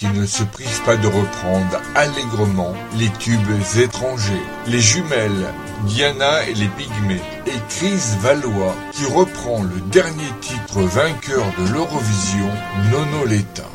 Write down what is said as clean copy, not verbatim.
qui ne se privent pas de reprendre allègrement les tubes étrangers. Les jumelles Diana et les Pygmées et Chris Valois qui reprend le dernier titre vainqueur de l'Eurovision, Nonoletta.